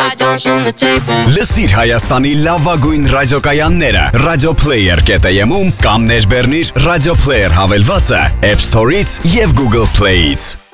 cards on the table. Լսիր Հայաստանի լավագույն ռադիոկայանները radioplayer.am-ում կամ ներբեռնիր Radio Player հավելվածը App Store-ից եւ Google Play-ից։